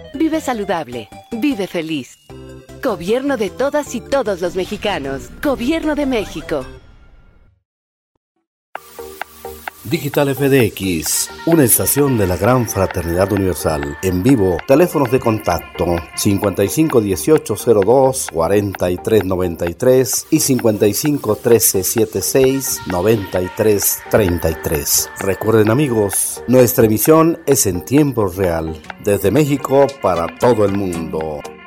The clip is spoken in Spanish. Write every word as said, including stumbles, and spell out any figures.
Vive saludable. Vive feliz. Gobierno de todas y todos los mexicanos. Gobierno de México. Digital F D X, una estación de la Gran Fraternidad Universal. En vivo, teléfonos de contacto cincuenta y cinco dieciocho cero dos cuarenta y tres noventa y tres y cincuenta y cinco trece setenta y seis noventa y tres treinta y tres. Recuerden, amigos, nuestra emisión es en tiempo real, desde México para todo el mundo.